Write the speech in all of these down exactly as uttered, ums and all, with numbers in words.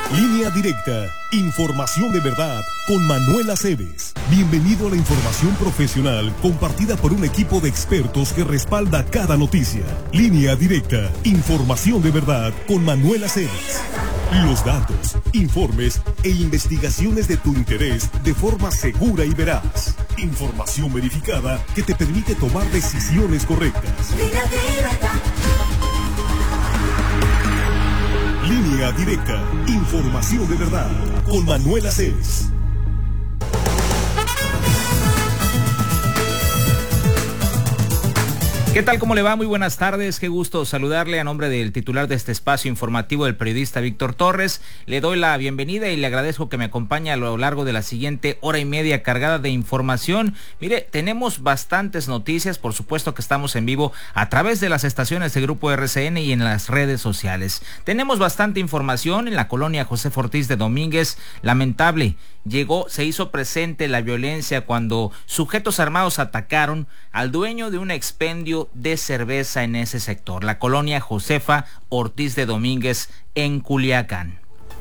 Línea Directa, información de verdad con Manuel Aceves. Bienvenido a la información profesional compartida por un equipo de expertos que respalda cada noticia. Línea Directa, información de verdad con Manuel Aceves. Los datos, informes e investigaciones de tu interés de forma segura y veraz. Información verificada que te permite tomar decisiones correctas. Línea Directa. Línea Directa, información de verdad, con Manuel Aceves. ¿Qué tal? ¿Cómo le va? Muy buenas tardes. Qué gusto saludarle a nombre del titular de este espacio informativo, del periodista Víctor Torres. Le doy la bienvenida y le agradezco que me acompañe a lo largo de la siguiente hora y media cargada de información. Mire, tenemos bastantes noticias. Por supuesto que estamos en vivo a través de las estaciones de Grupo R C N y en las redes sociales. Tenemos bastante información en la colonia José Ortiz de Domínguez. Lamentable. Llegó, se hizo presente la violencia cuando sujetos armados atacaron al dueño de un expendio de cerveza en ese sector, la colonia Josefa Ortiz de Domínguez en Culiacán.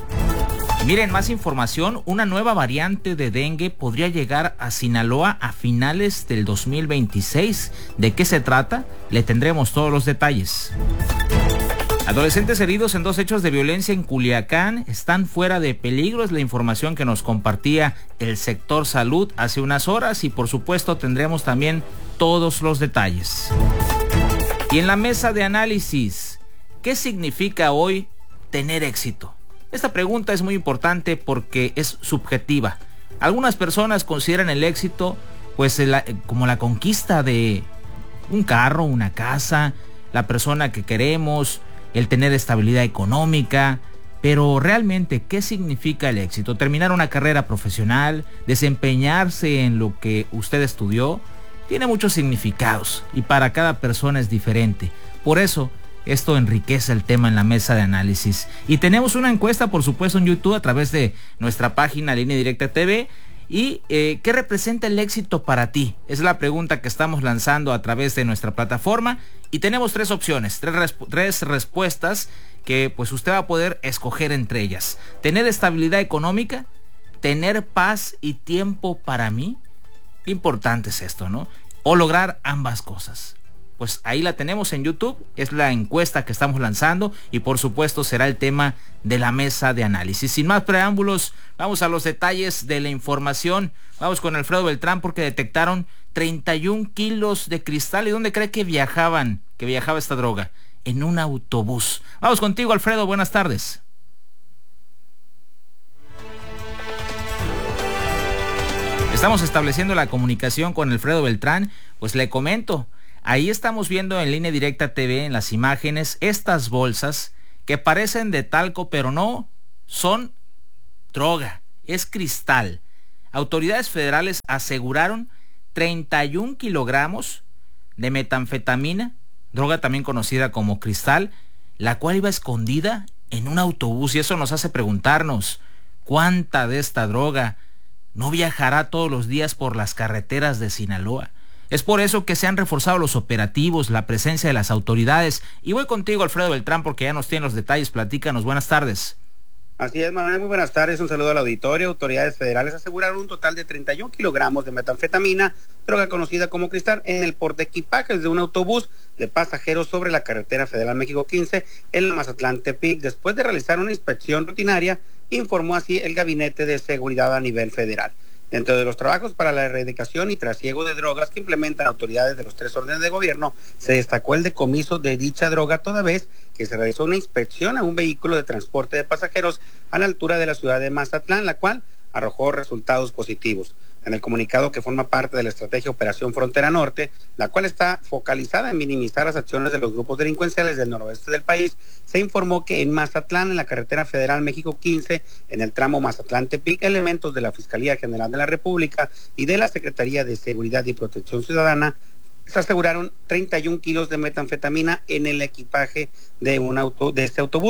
Miren, más información, una nueva variante de dengue podría llegar a Sinaloa a finales del dos mil veintiséis. ¿De qué se trata? Le tendremos todos los detalles. Adolescentes heridos en dos hechos de violencia en Culiacán están fuera de peligro, es la información que nos compartía el sector salud hace unas horas y por supuesto tendremos también todos los detalles. Y en la mesa de análisis, ¿qué significa hoy tener éxito? Esta pregunta es muy importante porque es subjetiva. Algunas personas consideran el éxito pues la, como la conquista de un carro, una casa, la persona que queremos, el tener estabilidad económica, pero realmente, ¿qué significa el éxito? Terminar una carrera profesional, desempeñarse en lo que usted estudió, tiene muchos significados y para cada persona es diferente. Por eso, esto enriquece el tema en la mesa de análisis. Y tenemos una encuesta, por supuesto, en YouTube a través de nuestra página Línea Directa T V. ¿Y eh, qué representa el éxito para ti? Es la pregunta que estamos lanzando a través de nuestra plataforma y tenemos tres opciones, tres, resp- tres respuestas que pues usted va a poder escoger entre ellas. Tener estabilidad económica, tener paz y tiempo para mí. Importante es esto, ¿no? O lograr ambas cosas. Pues ahí la tenemos en YouTube, es la encuesta que estamos lanzando y por supuesto será el tema de la mesa de análisis. Sin más preámbulos, vamos a los detalles de la información. Vamos con Alfredo Beltrán porque detectaron treinta y un kilos de cristal. ¿Y dónde cree que viajaban, que viajaba esta droga? En un autobús. Vamos contigo, Alfredo, buenas tardes. Estamos estableciendo la comunicación con Alfredo Beltrán, pues le comento. Ahí estamos viendo en Línea Directa T V en las imágenes estas bolsas que parecen de talco, pero no, son droga, es cristal. Autoridades federales aseguraron treinta y un kilogramos de metanfetamina, droga también conocida como cristal, la cual iba escondida en un autobús y eso nos hace preguntarnos, ¿cuánta de esta droga no viajará todos los días por las carreteras de Sinaloa? Es por eso que se han reforzado los operativos, la presencia de las autoridades. Y voy contigo, Alfredo Beltrán, porque ya nos tienen los detalles. Platícanos. Buenas tardes. Así es, Manuel. Muy buenas tardes. Un saludo al auditorio. Autoridades federales aseguraron un total de treinta y un kilogramos de metanfetamina, droga conocida como cristal, en el portaequipajes de un autobús de pasajeros sobre la carretera federal México quince en la Mazatlán Tepic. Después de realizar una inspección rutinaria, informó así el Gabinete de Seguridad a nivel federal. Dentro de los trabajos para la erradicación y trasiego de drogas que implementan autoridades de los tres órdenes de gobierno, se destacó el decomiso de dicha droga, toda vez que se realizó una inspección a un vehículo de transporte de pasajeros a la altura de la ciudad de Mazatlán, la cual arrojó resultados positivos. En el comunicado que forma parte de la estrategia Operación Frontera Norte, la cual está focalizada en minimizar las acciones de los grupos delincuenciales del noroeste del país, se informó que en Mazatlán, en la carretera federal México quince, en el tramo Mazatlán-Tepic, elementos de la Fiscalía General de la República y de la Secretaría de Seguridad y Protección Ciudadana se aseguraron treinta y un kilos de metanfetamina en el equipaje de un auto de este autobús.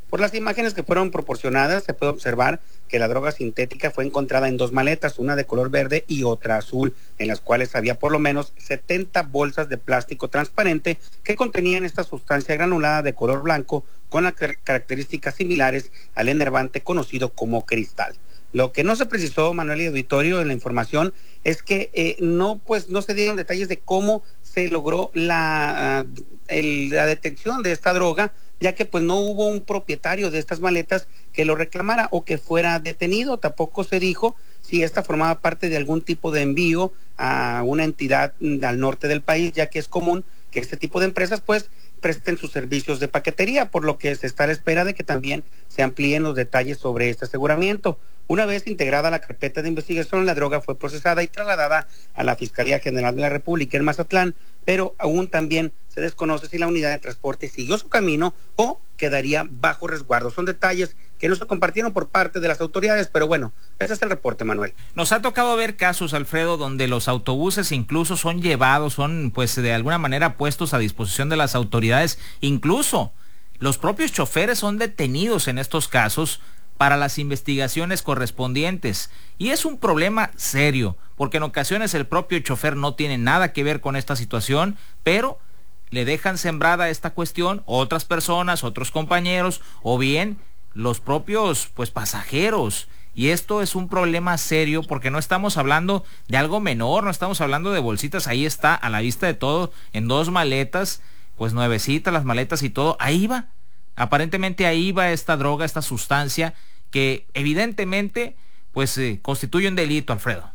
Por las imágenes que fueron proporcionadas, se puede observar que la droga sintética fue encontrada en dos maletas, una de color verde y otra azul, en las cuales había por lo menos setenta bolsas de plástico transparente que contenían esta sustancia granulada de color blanco con las características similares al enervante conocido como cristal. Lo que no se precisó, Manuel y auditorio, en la información es que eh, no, pues, no se dieron detalles de cómo se logró la, uh, el, la detección de esta droga, ya que pues no hubo un propietario de estas maletas que lo reclamara o que fuera detenido. Tampoco se dijo si esta formaba parte de algún tipo de envío a una entidad al norte del país, ya que es común que este tipo de empresas pues presten sus servicios de paquetería, por lo que se está a la espera de que también se amplíen los detalles sobre este aseguramiento. Una vez integrada la carpeta de investigación, la droga fue procesada y trasladada a la Fiscalía General de la República en Mazatlán, pero aún también se desconoce si la unidad de transporte siguió su camino o quedaría bajo resguardo. Son detalles que no se compartieron por parte de las autoridades, pero bueno, ese es el reporte, Manuel. Nos ha tocado ver casos, Alfredo, donde los autobuses incluso son llevados, son pues de alguna manera puestos a disposición de las autoridades, incluso los propios choferes son detenidos en estos casos para las investigaciones correspondientes. Y es un problema serio, porque en ocasiones el propio chofer no tiene nada que ver con esta situación, pero le dejan sembrada esta cuestión otras personas, otros compañeros, o bien los propios pues pasajeros. Y esto es un problema serio porque no estamos hablando de algo menor, no estamos hablando de bolsitas, ahí está a la vista de todo, en dos maletas, pues nuevecitas las maletas y todo, ahí va. Aparentemente ahí va esta droga, esta sustancia que evidentemente pues eh, constituye un delito, Alfredo.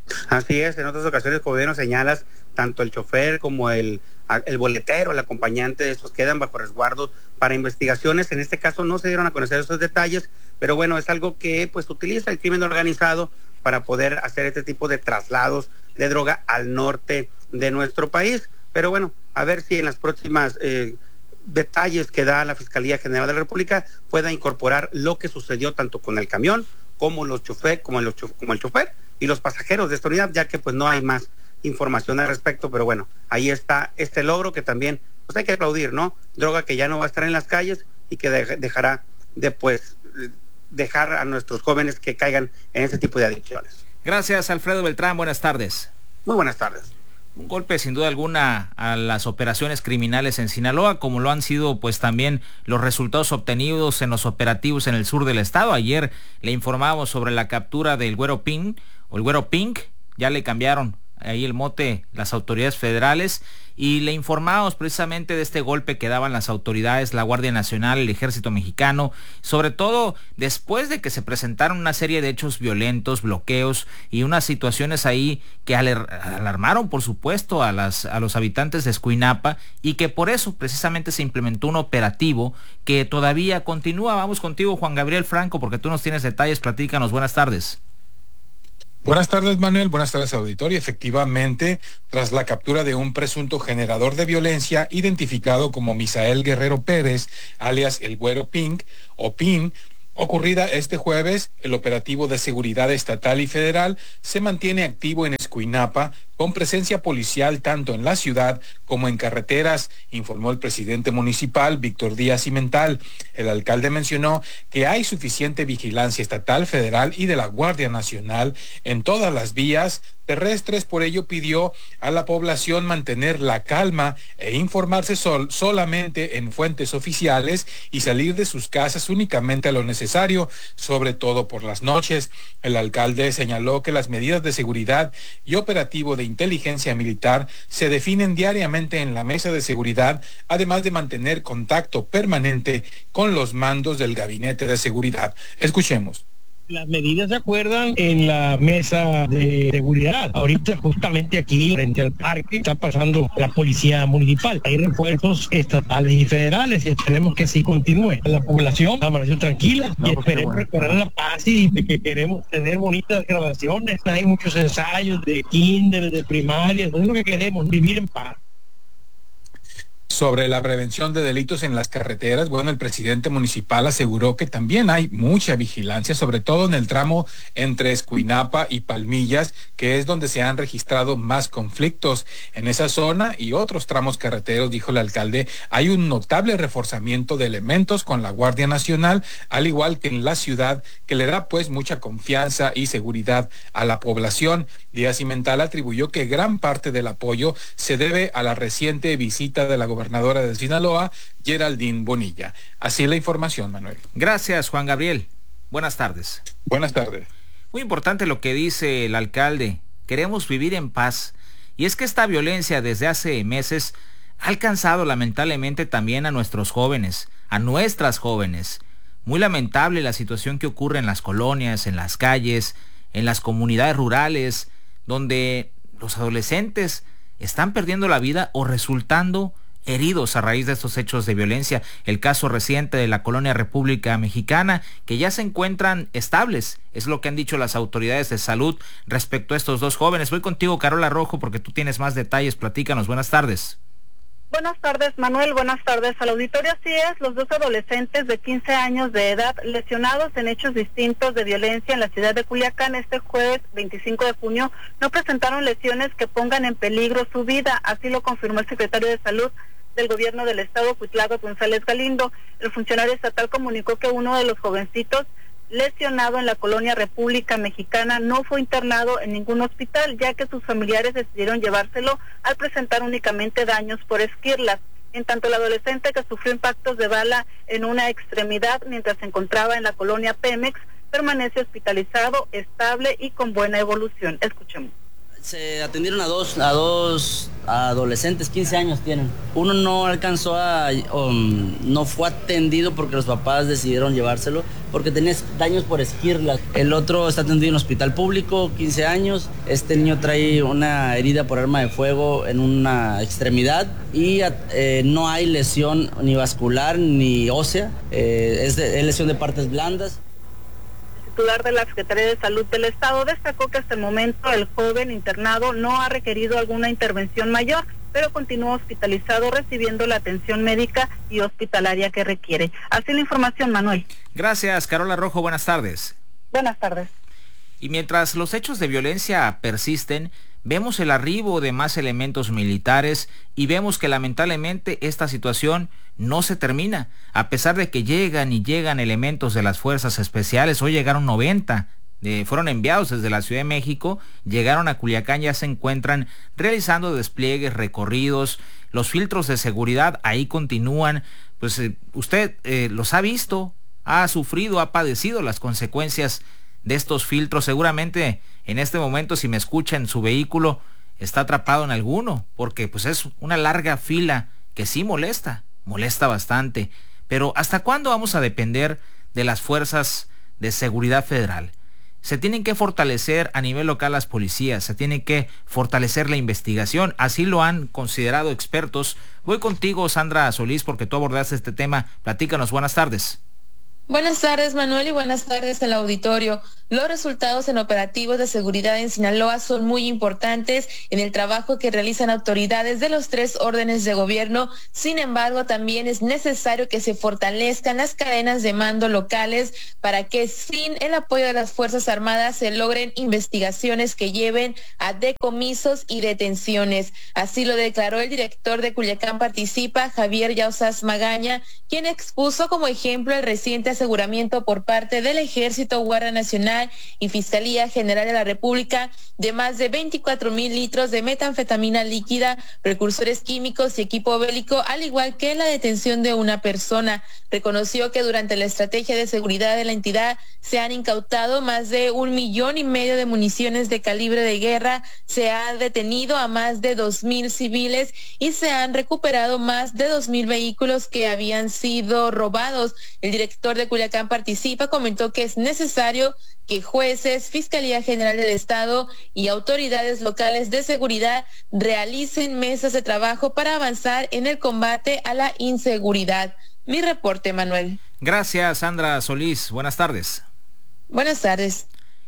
Así es, en otras ocasiones, como bien nos señalas, tanto el chofer como el, el boletero, el acompañante de estos quedan bajo resguardo para investigaciones. En este caso no se dieron a conocer esos detalles, pero bueno, es algo que pues utiliza el crimen organizado para poder hacer este tipo de traslados de droga al norte de nuestro país. Pero bueno, a ver si en las próximas eh, detalles que da la Fiscalía General de la República pueda incorporar lo que sucedió tanto con el camión como los chofer, como el, como el chofer y los pasajeros de esta unidad, ya que pues no hay más información al respecto. Pero bueno, ahí está este logro que también pues hay que aplaudir, ¿no? Droga que ya no va a estar en las calles y que de, dejará después dejar a nuestros jóvenes que caigan en ese tipo de adicciones. Gracias, Alfredo Beltrán, buenas tardes. Muy buenas tardes. Un golpe sin duda alguna a las operaciones criminales en Sinaloa, como lo han sido pues también los resultados obtenidos en los operativos en el sur del estado. Ayer le informábamos sobre la captura del Güero Pink, o el Güero Pink, ya le cambiaron ahí el mote las autoridades federales, y le informábamos precisamente de este golpe que daban las autoridades, la Guardia Nacional, el Ejército Mexicano, sobre todo después de que se presentaron una serie de hechos violentos, bloqueos y unas situaciones ahí que alarmaron, por supuesto, a, las, a los habitantes de Escuinapa, y que por eso precisamente se implementó un operativo que todavía continúa. Vamos contigo, Juan Gabriel Franco, porque tú nos tienes detalles, platícanos, buenas tardes. Buenas tardes, Manuel. Buenas tardes, auditorio. Efectivamente, tras la captura de un presunto generador de violencia identificado como Misael Guerrero Pérez, alias el Güero Pink o Pin, ocurrida este jueves, el operativo de seguridad estatal y federal se mantiene activo en Escuinapa, con presencia policial tanto en la ciudad como en carreteras, informó el presidente municipal, Víctor Díaz Cimental. El alcalde mencionó que hay suficiente vigilancia estatal, federal y de la Guardia Nacional en todas las vías terrestres, por ello pidió a la población mantener la calma e informarse sol, solamente en fuentes oficiales y salir de sus casas únicamente a lo necesario, sobre todo por las noches. El alcalde señaló que las medidas de seguridad y operativo de inteligencia militar se definen diariamente en la mesa de seguridad, además de mantener contacto permanente con los mandos del gabinete de seguridad. Escuchemos. Las medidas se acuerdan en la mesa de seguridad. Ahorita justamente aquí frente al parque está pasando la policía municipal. Hay refuerzos estatales y federales y esperemos que sí continúe. La población amaneció tranquila y esperemos recuperar la paz y que queremos tener bonitas grabaciones. Hay muchos ensayos de kinder, de primaria. Eso es lo que queremos, vivir en paz. Sobre la prevención de delitos en las carreteras, bueno, el presidente municipal aseguró que también hay mucha vigilancia, sobre todo en el tramo entre Escuinapa y Palmillas, que es donde se han registrado más conflictos. En esa zona y otros tramos carreteros, dijo el alcalde, hay un notable reforzamiento de elementos con la Guardia Nacional, al igual que en la ciudad, que le da pues mucha confianza y seguridad a la población. Díaz Cimental atribuyó que gran parte del apoyo se debe a la reciente visita de la gobernadora de Sinaloa, Geraldine Bonilla. Así la información, Manuel. Gracias, Juan Gabriel. Buenas tardes. Buenas tardes. Muy importante lo que dice el alcalde. Queremos vivir en paz. Y es que esta violencia desde hace meses ha alcanzado lamentablemente también a nuestros jóvenes, a nuestras jóvenes. Muy lamentable la situación que ocurre en las colonias, en las calles, en las comunidades rurales, donde los adolescentes están perdiendo la vida o resultando heridos a raíz de estos hechos de violencia. El caso reciente de la colonia República Mexicana, que ya se encuentran estables, es lo que han dicho las autoridades de salud respecto a estos dos jóvenes. Voy contigo, Carola Rojo, porque tú tienes más detalles. Platícanos. Buenas tardes. Buenas tardes, Manuel. Buenas tardes al auditorio. Así es, los dos adolescentes de quince años de edad lesionados en hechos distintos de violencia en la ciudad de Culiacán este jueves veinticinco de junio no presentaron lesiones que pongan en peligro su vida. Así lo confirmó el secretario de Salud del gobierno del estado, Cuitlagua González Galindo. El funcionario estatal comunicó que uno de los jovencitos lesionado en la colonia República Mexicana no fue internado en ningún hospital, ya que sus familiares decidieron llevárselo al presentar únicamente daños por esquirlas. En tanto, el adolescente que sufrió impactos de bala en una extremidad mientras se encontraba en la colonia Pemex permanece hospitalizado, estable y con buena evolución. Escuchemos. Se atendieron a dos, a dos adolescentes, quince años tienen. Uno no alcanzó a, um, no fue atendido porque los papás decidieron llevárselo, porque tenía daños por esquirlas. El otro está atendido en un hospital público, quince años. Este niño trae una herida por arma de fuego en una extremidad y eh, no hay lesión ni vascular ni ósea, eh, es, de, es lesión de partes blandas. El titular de la Secretaría de Salud del Estado destacó que hasta el momento el joven internado no ha requerido alguna intervención mayor, pero continúa hospitalizado recibiendo la atención médica y hospitalaria que requiere. Así la información, Manuel. Gracias, Carola Rojo. Buenas tardes. Buenas tardes. Y mientras los hechos de violencia persisten, vemos el arribo de más elementos militares y vemos que lamentablemente esta situación no se termina, a pesar de que llegan y llegan elementos de las fuerzas especiales. Hoy llegaron noventa, eh, fueron enviados desde la Ciudad de México, llegaron a Culiacán, ya se encuentran realizando despliegues, recorridos, los filtros de seguridad ahí continúan. Pues eh, usted eh, los ha visto, ha sufrido, ha padecido las consecuencias de estos filtros. Seguramente en este momento, si me escucha en su vehículo, está atrapado en alguno, porque pues es una larga fila que sí molesta, molesta bastante. Pero ¿hasta cuándo vamos a depender de las fuerzas de seguridad federal? Se tienen que fortalecer a nivel local las policías, se tiene que fortalecer la investigación, así lo han considerado expertos. Voy contigo, Sandra Solís, porque tú abordaste este tema. Platícanos. Buenas tardes. Buenas tardes, Manuel, y buenas tardes al auditorio. Los resultados en operativos de seguridad en Sinaloa son muy importantes en el trabajo que realizan autoridades de los tres órdenes de gobierno. Sin embargo, también es necesario que se fortalezcan las cadenas de mando locales para que sin el apoyo de las Fuerzas Armadas se logren investigaciones que lleven a decomisos y detenciones. Así lo declaró el director de Culiacán Participa, Javier Yauzas Magaña, quien expuso como ejemplo el reciente aseguramiento por parte del Ejército, Guardia Nacional y Fiscalía General de la República de más de veinticuatro mil litros de metanfetamina líquida, precursores químicos y equipo bélico, al igual que la detención de una persona. Reconoció que durante la estrategia de seguridad de la entidad se han incautado más de un millón y medio de municiones de calibre de guerra, se ha detenido a más de dos mil civiles y se han recuperado más de dos mil vehículos que habían sido robados. El director de Culiacán Participa comentó que es necesario que jueces, Fiscalía General del Estado y autoridades locales de seguridad realicen mesas de trabajo para avanzar en el combate a la inseguridad. Mi reporte, Manuel. Gracias, Sandra Solís. Buenas tardes. Buenas tardes.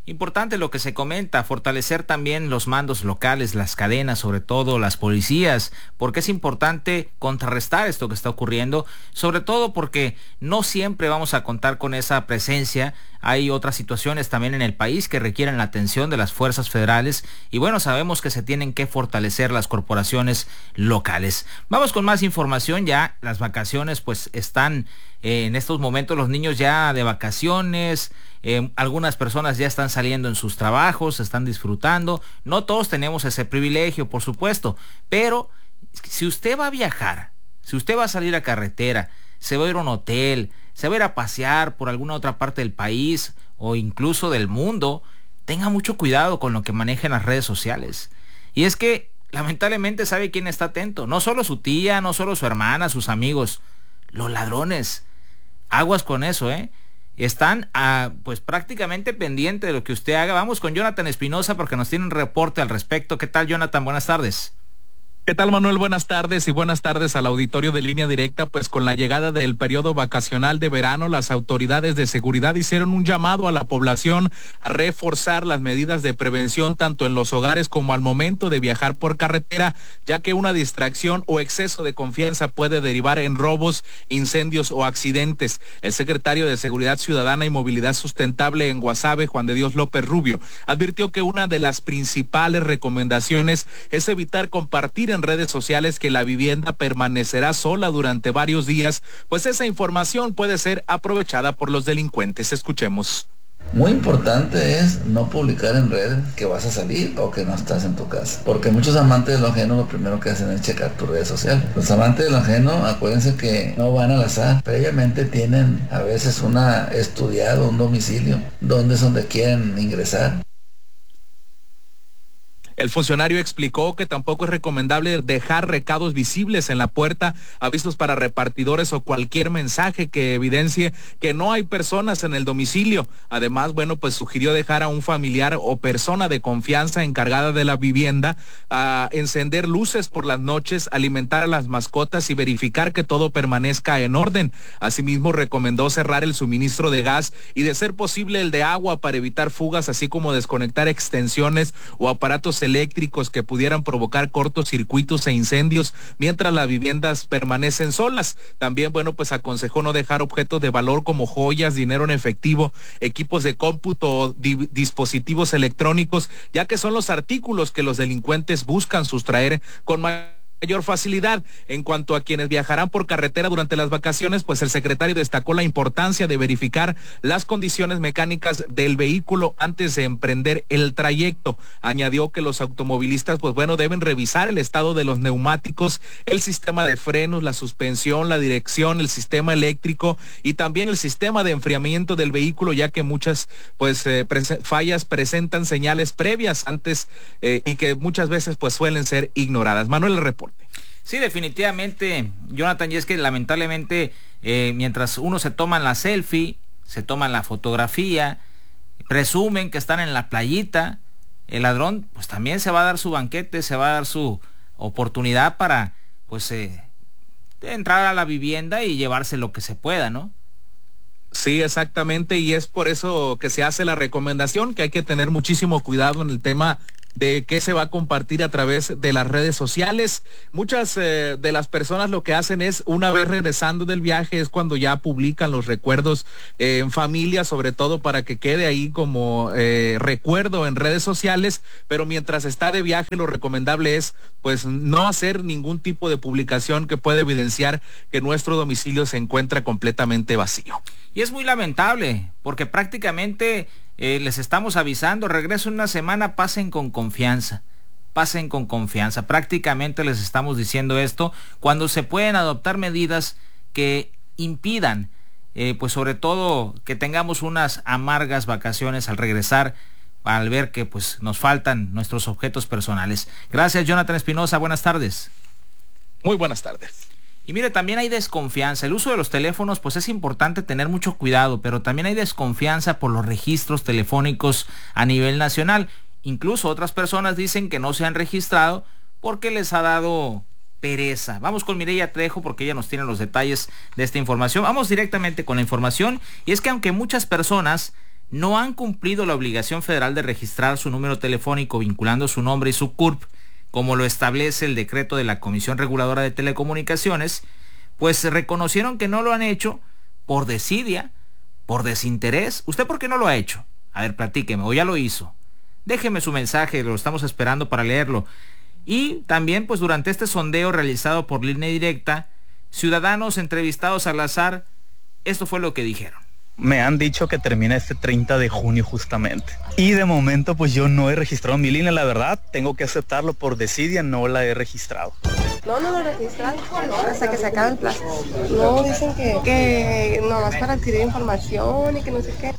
Importante lo que se comenta, fortalecer también los mandos locales, las cadenas, sobre todo las policías, porque es importante contrarrestar esto que está ocurriendo, sobre todo porque no siempre vamos a contar con esa presencia. Hay otras situaciones también en el país que requieren la atención de las fuerzas federales y bueno, sabemos que se tienen que fortalecer las corporaciones locales. Vamos con más información, ya las vacaciones pues están eh, en estos momentos los niños ya de vacaciones. Eh, algunas personas ya están saliendo en sus trabajos, están disfrutando. No todos tenemos ese privilegio, por supuesto, pero si usted va a viajar, si usted va a salir a carretera, se va a ir a un hotel, se va a ir a pasear por alguna otra parte del país o incluso del mundo, tenga mucho cuidado con lo que manejen las redes sociales. Y es que lamentablemente sabe quién está atento, no solo su tía, no solo su hermana, sus amigos, los ladrones. Aguas con eso, ¿eh? Están a, pues prácticamente pendientes de lo que usted haga. Vamos con Jonathan Espinosa porque nos tiene un reporte al respecto. ¿Qué tal, Jonathan? Buenas tardes. ¿Qué tal, Manuel? Buenas tardes y buenas tardes al auditorio de Línea Directa. Pues con la llegada del periodo vacacional de verano, las autoridades de seguridad hicieron un llamado a la población a reforzar las medidas de prevención tanto en los hogares como al momento de viajar por carretera, ya que una distracción o exceso de confianza puede derivar en robos, incendios o accidentes. El secretario de Seguridad Ciudadana y Movilidad Sustentable en Guasave, Juan de Dios López Rubio, advirtió que una de las principales recomendaciones es evitar compartir en redes sociales que la vivienda permanecerá sola durante varios días, pues esa información puede ser aprovechada por los delincuentes. Escuchemos. Muy importante es no publicar en redes que vas a salir o que no estás en tu casa, porque muchos amantes de lo ajeno lo primero que hacen es checar tus redes sociales. Los amantes de lo ajeno, acuérdense que no van al azar, previamente tienen a veces una estudiado un domicilio, donde es donde quieren ingresar. El funcionario explicó que tampoco es recomendable dejar recados visibles en la puerta, avisos para repartidores o cualquier mensaje que evidencie que no hay personas en el domicilio. Además, bueno, pues sugirió dejar a un familiar o persona de confianza encargada de la vivienda a encender luces por las noches, alimentar a las mascotas y verificar que todo permanezca en orden. Asimismo, recomendó cerrar el suministro de gas y, de ser posible, el de agua para evitar fugas, así como desconectar extensiones o aparatos eléctricos que pudieran provocar cortocircuitos e incendios mientras las viviendas permanecen solas. También, bueno, pues aconsejó no dejar objetos de valor como joyas, dinero en efectivo, equipos de cómputo o di- dispositivos electrónicos, ya que son los artículos que los delincuentes buscan sustraer con mayor mayor facilidad. En cuanto a quienes viajarán por carretera durante las vacaciones, pues el secretario destacó la importancia de verificar las condiciones mecánicas del vehículo antes de emprender el trayecto. Añadió que los automovilistas, pues bueno, deben revisar el estado de los neumáticos, el sistema de frenos, la suspensión, la dirección, el sistema eléctrico y también el sistema de enfriamiento del vehículo, ya que muchas pues eh, prese- fallas presentan señales previas antes eh, y que muchas veces pues suelen ser ignoradas. Manuel, el reporte. Sí, definitivamente, Jonathan, y es que lamentablemente eh, mientras uno se toman la selfie, se toman la fotografía, presumen que están en la playita, el ladrón pues también se va a dar su banquete, se va a dar su oportunidad para pues eh, entrar a la vivienda y llevarse lo que se pueda, ¿no? Sí, exactamente, y es por eso que se hace la recomendación que hay que tener muchísimo cuidado en el tema de qué se va a compartir a través de las redes sociales. Muchas eh, de las personas lo que hacen es, una vez regresando del viaje, es cuando ya publican los recuerdos eh, en familia, sobre todo para que quede ahí como eh, recuerdo en redes sociales, pero mientras está de viaje lo recomendable es pues no hacer ningún tipo de publicación que pueda evidenciar que nuestro domicilio se encuentra completamente vacío. Y es muy lamentable, porque prácticamente eh, les estamos avisando, regreso en una semana, pasen con confianza, pasen con confianza. Prácticamente les estamos diciendo esto cuando se pueden adoptar medidas que impidan, eh, pues sobre todo que tengamos unas amargas vacaciones al regresar, al ver que pues nos faltan nuestros objetos personales. Gracias, Jonathan Espinosa, buenas tardes. Muy buenas tardes. Y mire, también hay desconfianza. El uso de los teléfonos, pues es importante tener mucho cuidado, pero también hay desconfianza por los registros telefónicos a nivel nacional. Incluso otras personas dicen que no se han registrado porque les ha dado pereza. Vamos con Mireya Trejo porque ella nos tiene los detalles de esta información. Vamos directamente con la información, y es que aunque muchas personas no han cumplido la obligación federal de registrar su número telefónico vinculando su nombre y su C U R P, como lo establece el decreto de la Comisión Reguladora de Telecomunicaciones, pues reconocieron que no lo han hecho por desidia, por desinterés. ¿Usted por qué no lo ha hecho? A ver, platíqueme, o ya lo hizo. Déjeme su mensaje, lo estamos esperando para leerlo. Y también, pues durante este sondeo realizado por Línea Directa, ciudadanos entrevistados al azar, esto fue lo que dijeron. Me han dicho que termina este treinta de junio justamente. Y de momento pues yo no he registrado mi línea, la verdad, tengo que aceptarlo por desidia, no la he registrado. No, no lo he registrado hasta que se acabe el plazo. No, dicen que, que nomás para adquirir información y que no sé qué.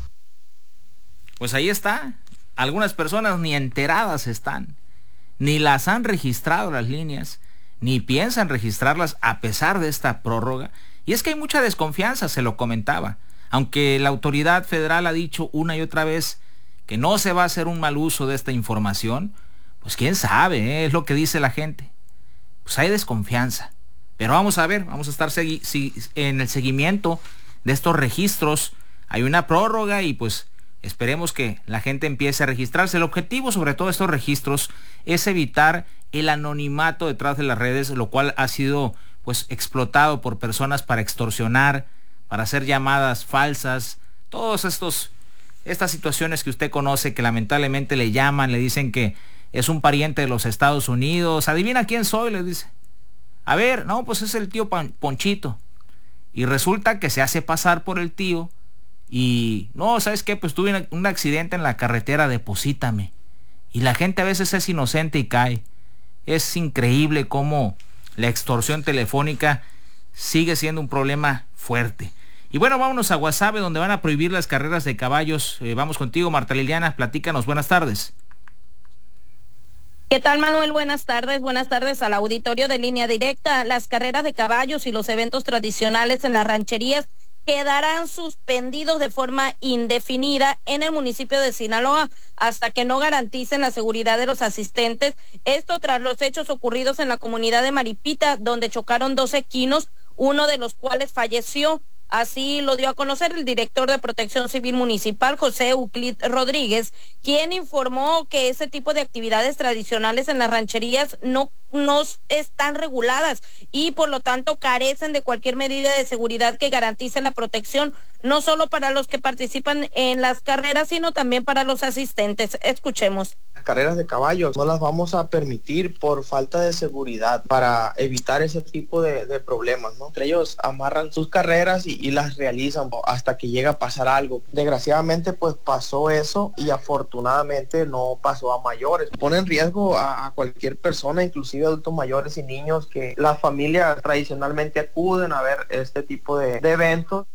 Pues ahí está. Algunas personas ni enteradas están, ni las han registrado las líneas, ni piensan registrarlas a pesar de esta prórroga. Y es que hay mucha desconfianza, se lo comentaba. Aunque la autoridad federal ha dicho una y otra vez que no se va a hacer un mal uso de esta información, pues quién sabe, ¿eh? Es lo que dice la gente. Pues hay desconfianza. Pero vamos a ver, vamos a estar segui- si, en el seguimiento de estos registros. Hay una prórroga y pues esperemos que la gente empiece a registrarse. El objetivo sobre todo de estos registros es evitar el anonimato detrás de las redes, lo cual ha sido pues explotado por personas para extorsionar, para hacer llamadas falsas, todos estos estas situaciones que usted conoce, que lamentablemente le llaman, le dicen que es un pariente de los Estados Unidos. Adivina quién soy, le dice. A ver, no, pues es el tío Ponchito. Y resulta que se hace pasar por el tío y no, ¿sabes qué? Pues tuve un accidente en la carretera, deposítame. Y la gente a veces es inocente y cae. Es increíble cómo la extorsión telefónica sigue siendo un problema fuerte. Y bueno, vámonos a Guasave, donde van a prohibir las carreras de caballos. Eh, vamos contigo, Marta Liliana, platícanos, buenas tardes. ¿Qué tal, Manuel? Buenas tardes, buenas tardes al auditorio de Línea Directa. Las carreras de caballos y los eventos tradicionales en las rancherías quedarán suspendidos de forma indefinida en el municipio de Sinaloa hasta que no garanticen la seguridad de los asistentes. Esto tras los hechos ocurridos en la comunidad de Maripita, donde chocaron dos equinos, uno de los cuales falleció. Así lo dio a conocer el director de Protección Civil Municipal, José Euclid Rodríguez, quien informó que ese tipo de actividades tradicionales en las rancherías no, no están reguladas y por lo tanto carecen de cualquier medida de seguridad que garantice la protección, no solo para los que participan en las carreras, sino también para los asistentes. Escuchemos. Las carreras de caballos no las vamos a permitir por falta de seguridad para evitar ese tipo de, de problemas, ¿no? Entre ellos amarran sus carreras y, y las realizan hasta que llega a pasar algo. Desgraciadamente pues pasó eso y afortunadamente no pasó a mayores. Pone en riesgo a, a cualquier persona, inclusive adultos mayores y niños, que las familias tradicionalmente acuden a ver este tipo de, de eventos.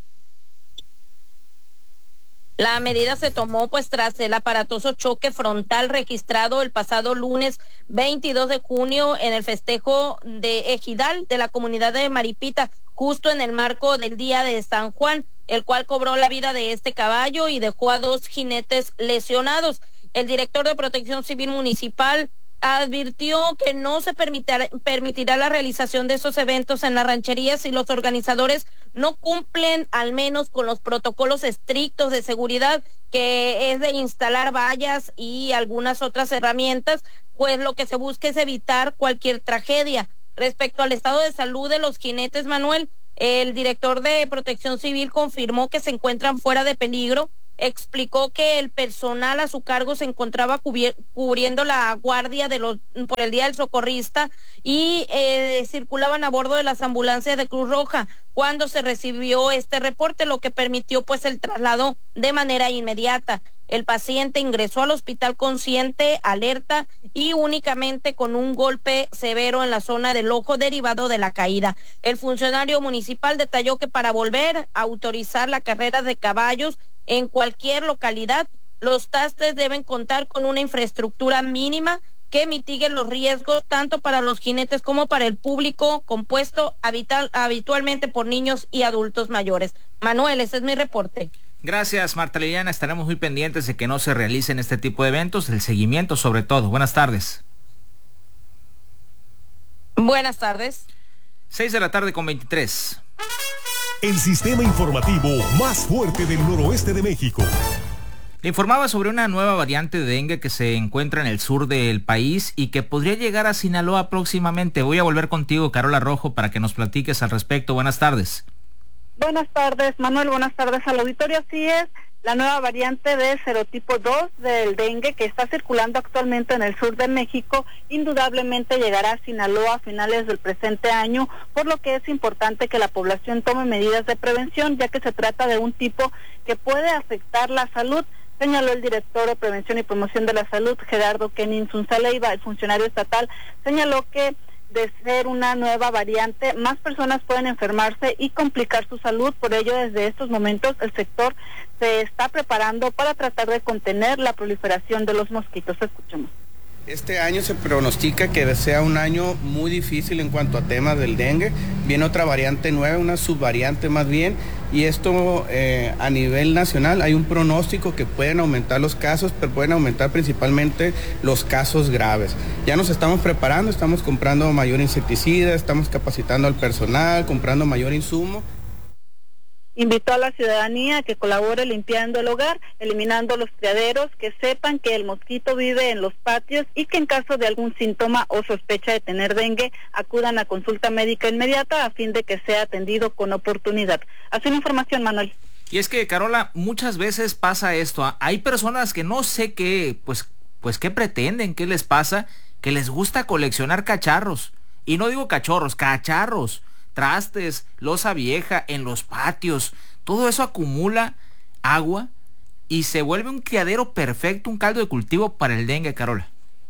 La medida se tomó pues tras el aparatoso choque frontal registrado el pasado lunes veintidós de junio en el festejo de Ejidal de la comunidad de Maripita, justo en el marco del Día de San Juan, el cual cobró la vida de este caballo y dejó a dos jinetes lesionados. El director de Protección Civil Municipal advirtió que no se permitirá, permitirá la realización de esos eventos en las rancherías si los organizadores no cumplen al menos con los protocolos estrictos de seguridad, que es de instalar vallas y algunas otras herramientas, pues lo que se busca es evitar cualquier tragedia. Respecto al estado de salud de los jinetes, Manuel, el director de Protección Civil confirmó que se encuentran fuera de peligro. Explicó que el personal a su cargo se encontraba cubriendo la guardia de los por el Día del Socorrista y eh, circulaban a bordo de las ambulancias de Cruz Roja cuando se recibió este reporte, lo que permitió pues el traslado de manera inmediata. El paciente ingresó al hospital consciente, alerta y únicamente con un golpe severo en la zona del ojo derivado de la caída. El funcionario municipal detalló que para volver a autorizar la carrera de caballos en cualquier localidad, los tastes deben contar con una infraestructura mínima que mitigue los riesgos tanto para los jinetes como para el público, compuesto habital, habitualmente por niños y adultos mayores. Manuel, ese es mi reporte. Gracias, Marta Liliana. Estaremos muy pendientes de que no se realicen este tipo de eventos, del seguimiento sobre todo. Buenas tardes. Buenas tardes. seis de la tarde con veintitrés. El sistema informativo más fuerte del noroeste de México. Le informaba sobre una nueva variante de dengue que se encuentra en el sur del país y que podría llegar a Sinaloa próximamente. Voy a volver contigo, Carola Rojo, para que nos platiques al respecto. Buenas tardes. Buenas tardes, Manuel. Buenas tardes al auditorio. Así es, la nueva variante de serotipo dos del dengue que está circulando actualmente en el sur de México, indudablemente llegará a Sinaloa a finales del presente año, por lo que es importante que la población tome medidas de prevención, ya que se trata de un tipo que puede afectar la salud, señaló el director de Prevención y Promoción de la Salud, Gerardo Kenin Zunzaleiva. El funcionario estatal señaló que de ser una nueva variante, más personas pueden enfermarse y complicar su salud. Por ello, desde estos momentos, el sector se está preparando para tratar de contener la proliferación de los mosquitos. Escuchemos. Este año se pronostica que sea un año muy difícil en cuanto a temas del dengue. Viene otra variante nueva, una subvariante más bien, y esto eh, a nivel nacional hay un pronóstico que pueden aumentar los casos, pero pueden aumentar principalmente los casos graves. Ya nos estamos preparando, estamos comprando mayor insecticida, estamos capacitando al personal, comprando mayor insumo. Invitó a la ciudadanía a que colabore limpiando el hogar, eliminando los criaderos, que sepan que el mosquito vive en los patios y que en caso de algún síntoma o sospecha de tener dengue, acudan a consulta médica inmediata a fin de que sea atendido con oportunidad. Así la información, Manuel. Y es que, Carola, muchas veces pasa esto. Hay personas que no sé qué, pues, pues qué pretenden, qué les pasa, que les gusta coleccionar cacharros. Y no digo cachorros, cacharros. Trastes, loza vieja en los patios, todo eso acumula agua y se vuelve un criadero perfecto, un caldo de cultivo para el dengue, Carola.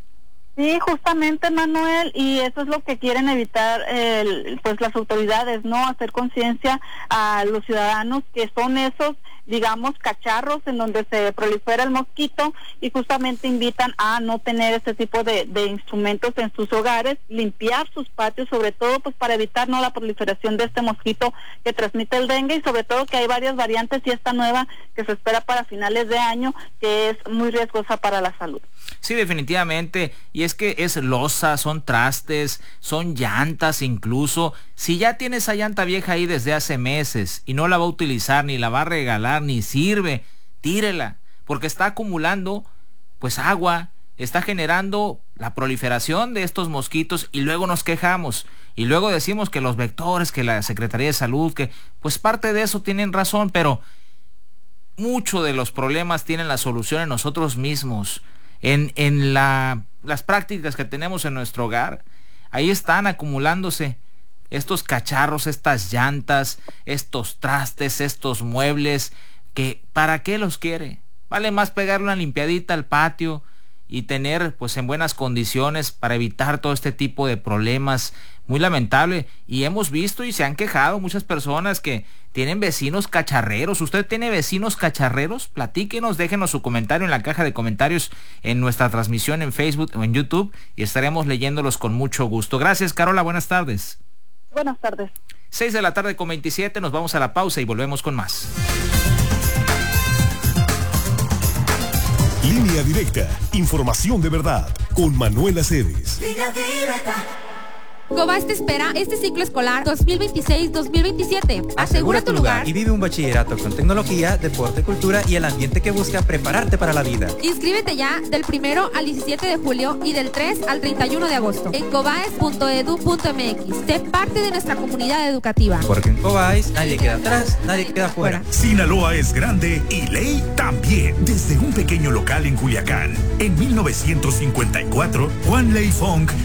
Sí, justamente, Manuel, y eso es lo que quieren evitar el, pues las autoridades, ¿no? Hacer conciencia a los ciudadanos que son esos, digamos, cacharros en donde se prolifera el mosquito, y justamente invitan a no tener este tipo de, de instrumentos en sus hogares, limpiar sus patios, sobre todo pues para evitar no la proliferación de este mosquito que transmite el dengue, y sobre todo que hay varias variantes y esta nueva que se espera para finales de año, que es muy riesgosa para la salud. Sí, definitivamente, y es que es loza, son trastes, son llantas incluso. Si ya tiene esa llanta vieja ahí desde hace meses y no la va a utilizar, ni la va a regalar, ni sirve, tírela, porque está acumulando pues agua, está generando la proliferación de estos mosquitos y luego nos quejamos. Y luego decimos que los vectores, que la Secretaría de Salud, que pues parte de eso tienen razón, pero mucho de los problemas tienen la solución en nosotros mismos. En, en la, las prácticas que tenemos en nuestro hogar, ahí están acumulándose estos cacharros, estas llantas, estos trastes, estos muebles, que ¿para qué los quiere? Vale más pegarle una limpiadita al patio y tener pues en buenas condiciones para evitar todo este tipo de problemas. Muy lamentable, y hemos visto y se han quejado muchas personas que tienen vecinos cacharreros. ¿Usted tiene vecinos cacharreros? Platíquenos, déjenos su comentario en la caja de comentarios en nuestra transmisión en Facebook o en YouTube y estaremos leyéndolos con mucho gusto. Gracias, Carola, buenas tardes. Buenas tardes. seis de la tarde con veintisiete, nos vamos a la pausa y volvemos con más. Línea Directa, información de verdad, con Manuel Aceves. Línea Directa. Cobas te espera este ciclo escolar dos mil veintiséis dos mil veintisiete. Asegura tu lugar y vive un bachillerato con tecnología, deporte, cultura y el ambiente que busca prepararte para la vida. Inscríbete ya del primero al diecisiete de julio y del tres al treinta y uno de agosto en cobaes punto edu punto m x. Sé parte de nuestra comunidad educativa. Porque en Cobaes nadie queda atrás, nadie queda fuera. Sinaloa es grande y ley también. Desde un pequeño local en Culiacán, en mil novecientos cincuenta y cuatro, Juan Ley Fong